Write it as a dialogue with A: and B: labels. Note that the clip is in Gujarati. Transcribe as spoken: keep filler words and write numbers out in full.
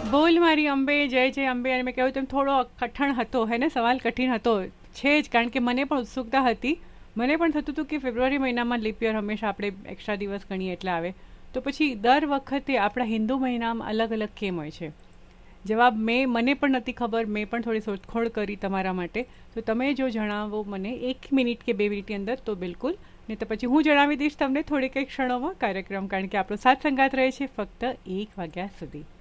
A: બોલ મારી અંબે, જય જય અંબે. અને મેં કહ્યું તેમ થોડો કઠણ હતો, હે ને, સવાલ કઠિન હતો છે જ, કારણ કે મને પણ ઉત્સુકતા હતી. મને પણ થતું હતું કે ફેબ્રુઆરી મહિનામાં લીપ યર હંમેશા આપણે એક્સ્ટ્રા દિવસ ગણીએ એટલે આવે, તો પછી દર વખતે આપણા હિન્દુ મહિનામાં અલગ અલગ કેમ હોય છે? જવાબ મેં મને પણ નથી ખબર. મેં પણ થોડી શોધખોળ કરી તમારા માટે. તો તમે જો જણાવો મને એક મિનિટ કે બે મિનિટની અંદર તો બિલકુલ, નહીં તો પછી હું જણાવી દઈશ તમને થોડીક ક્ષણોમાં કાર્યક્રમ, કારણ કે આપણો સાથ સંગાત રહે છે ફક્ત એક વાગ્યા સુધી.